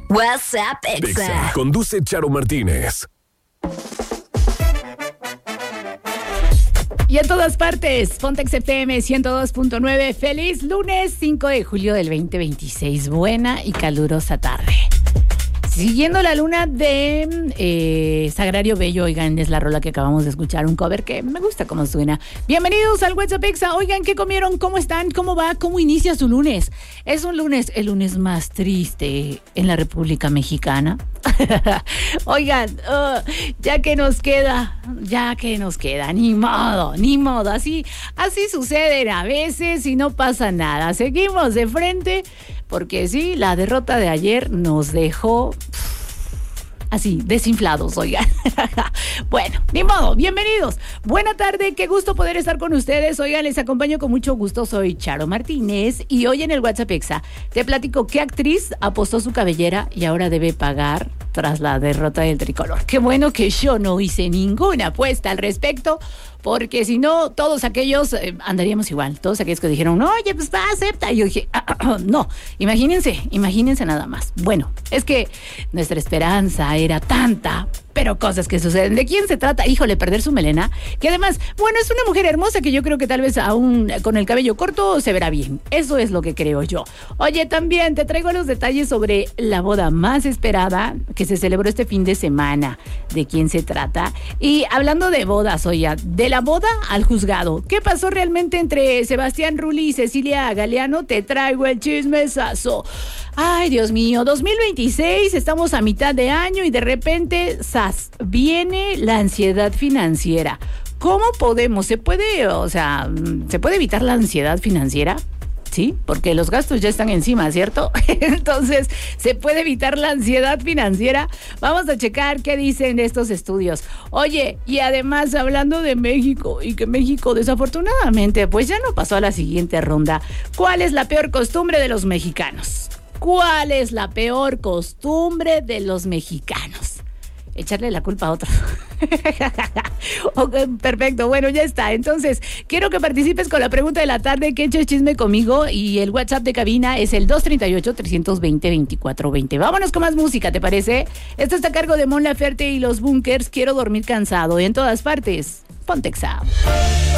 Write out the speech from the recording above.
WhatsApp Exa. Conduce Charo Martínez. Y en todas partes, Pontex FM 102.9. Feliz lunes 5 de julio del 2026. Buena y calurosa tarde. Siguiendo la luna de Sagrario Bello, oigan, es la rola que acabamos de escuchar, un cover que me gusta cómo suena. Bienvenidos al WhatsApp Exa. Oigan, ¿qué comieron? ¿Cómo están? ¿Cómo va? ¿Cómo inicia su lunes? Es un lunes, el lunes más triste en la República Mexicana. Oigan, ya que nos queda, ni modo, así suceden a veces y no pasa nada. Seguimos de frente, porque sí, la derrota de ayer nos dejó así, desinflados, oigan. Bueno, ni modo, bienvenidos. Buena tarde, qué gusto poder estar con ustedes. Oigan, les acompaño con mucho gusto, soy Charo Martínez y hoy en el WhatsApp Exa te platico qué actriz apostó su cabellera y ahora debe pagar tras la derrota del tricolor. Qué bueno que yo no hice ninguna apuesta al respecto, porque si no, todos aquellos andaríamos igual. Todos aquellos que dijeron, oye, pues va, acepta. Y yo dije, no, imagínense nada más. Bueno, es que nuestra esperanza era tanta, pero cosas que suceden. ¿De quién se trata? Híjole, perder su melena. Que además, bueno, es una mujer hermosa que yo creo que tal vez aún con el cabello corto se verá bien. Eso es lo que creo yo. Oye, también te traigo los detalles sobre la boda más esperada que se celebró este fin de semana. ¿De quién se trata? Y hablando de bodas, oye, de la boda al juzgado. ¿Qué pasó realmente entre Sebastián Rulli y Cecilia Galeano? Te traigo el chismesazo. Ay, Dios mío, 2026, estamos a mitad de año y de repente, viene la ansiedad financiera. ¿Cómo podemos? ¿Se puede evitar la ansiedad financiera? Sí, porque los gastos ya están encima, ¿cierto? Entonces, ¿se puede evitar la ansiedad financiera? Vamos a checar qué dicen estos estudios. Oye, y además, hablando de México, y que México desafortunadamente, pues ya no pasó a la siguiente ronda. ¿Cuál es la peor costumbre de los mexicanos? ¿Cuál es la peor costumbre de los mexicanos? Echarle la culpa a otros. Okay, perfecto, bueno, ya está. Entonces, quiero que participes con la pregunta de la tarde, que eches chisme conmigo, y el WhatsApp de cabina es el 238-320-2420. Vámonos con más música, ¿te parece? Esto está a cargo de Mon Laferte y los Bunkers. Quiero dormir cansado. En todas partes, Pontex.